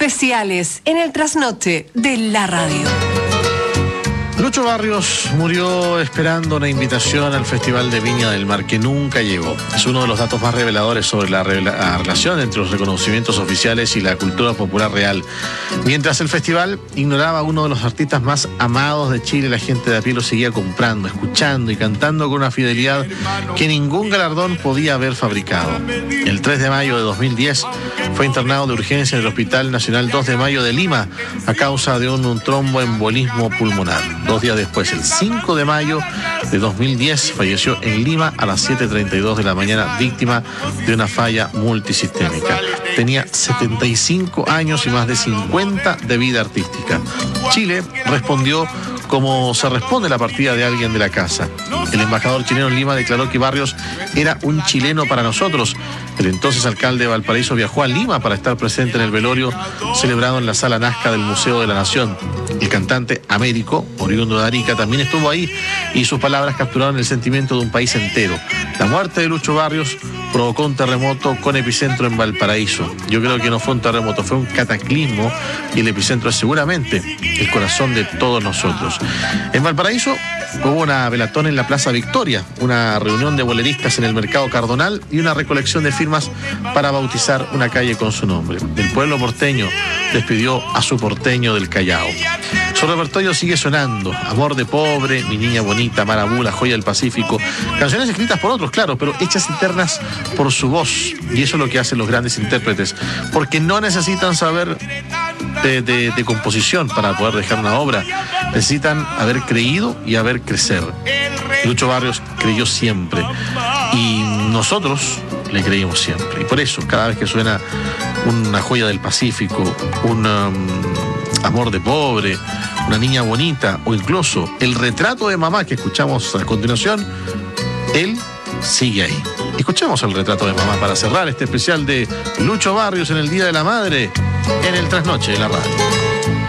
especiales en el trasnoche de la radio. Lucho Barrios murió esperando una invitación al Festival de Viña del Mar que nunca llegó. Es uno de los datos más reveladores sobre la relación entre los reconocimientos oficiales y la cultura popular real. Mientras el festival ignoraba a uno de los artistas más amados de Chile, la gente de a pie lo seguía comprando, escuchando y cantando con una fidelidad que ningún galardón podía haber fabricado. El 3 de mayo de 2010 fue internado de urgencia en el Hospital Nacional 2 de Mayo de Lima a causa de un tromboembolismo pulmonar. 2 días después, el 5 de mayo de 2010, falleció en Lima a las 7:32 de la mañana, víctima de una falla multisistémica. Tenía 75 años y más de 50 de vida artística. Chile respondió como se responde a la partida de alguien de la casa. El embajador chileno en Lima declaró que Barrios era un chileno para nosotros. El entonces alcalde de Valparaíso viajó a Lima para estar presente en el velorio celebrado en la Sala Nazca del Museo de la Nación. El cantante Américo, oriundo de Arica, también estuvo ahí y sus palabras capturaron el sentimiento de un país entero. La muerte de Lucho Barrios provocó un terremoto con epicentro en Valparaíso. Yo creo que no fue un terremoto, fue un cataclismo y el epicentro es seguramente el corazón de todos nosotros. En Valparaíso hubo una velatón en la Plaza Victoria, una reunión de boleristas en el Mercado Cardonal y una recolección de firmas para bautizar una calle con su nombre. El pueblo porteño despidió a su porteño del Callao. Su repertorio sigue sonando: Amor de Pobre, Mi Niña Bonita, Marabú, La Joya del Pacífico. Canciones escritas por otros, claro, pero hechas eternas por su voz. Y eso es lo que hacen los grandes intérpretes, porque no necesitan saber de composición para poder dejar una obra. Necesitan haber creído y haber crecer. Lucho Barrios creyó siempre y nosotros le creímos siempre. Y por eso, cada vez que suena Una Joya del Pacífico, un Amor de Pobre, Una Niña Bonita o incluso El Retrato de Mamá que escuchamos a continuación, él sigue ahí. Escuchemos El Retrato de Mamá para cerrar este especial de Lucho Barrios en el Día de la Madre en el Trasnoche de la Radio.